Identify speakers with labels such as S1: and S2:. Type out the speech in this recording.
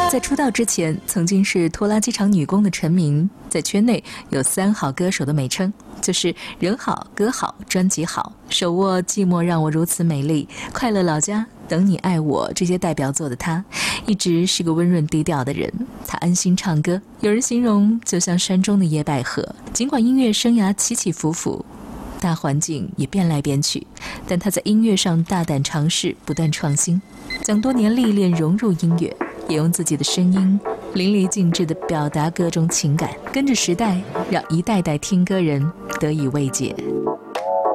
S1: 在出道之前，曾经是拖拉机厂女工的陈明，在圈内有3好歌手的美称，就是人好、歌好、专辑好，手握《寂寞让我如此美丽》、快乐老家、等你爱我这些代表作的他，一直是个温润低调的人。他安心唱歌，有人形容就像山中的野百合。尽管音乐生涯起起伏伏，大环境也变来变去，但他在音乐上大胆尝试，不断创新，将多年历练融入音乐，也用自己的声音淋漓尽致地表达各种情感，跟着时代，让一代代听歌人得以慰藉。